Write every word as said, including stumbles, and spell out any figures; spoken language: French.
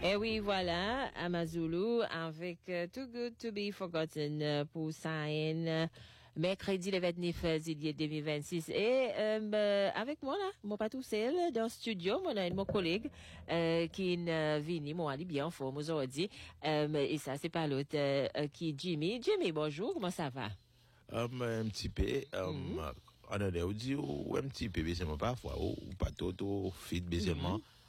Et oui, voilà, Amazulu avec uh, Too Good To Be Forgotten uh, pour Saïn, uh, mercredi le vingt-neuf juillet deux mille vingt-six. Et um, uh, avec moi là, moi pas tout seul dans le studio, moi a mon collègue uh, qui est venu, moi aller bien en forme aujourd'hui. Um, et ça c'est pas l'autre uh, qui est Jimmy. Jimmy, bonjour, comment ça va? Um, un petit peu, um, mm-hmm. on a dit ou un petit peu, mais c'est parfois ou pas tout, tout fit, bizarrement.